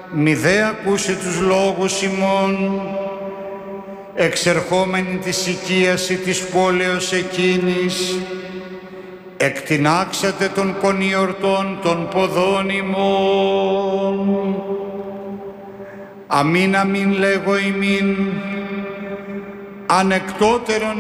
μη δε ακούσε τους λόγους ημών, εξερχόμενη της οικίαση της πόλεως εκείνης, εκτινάξατε των κονιορτών των ποδών ημών. Αμήν αμήν λέγω ημίν, ανεκτότερον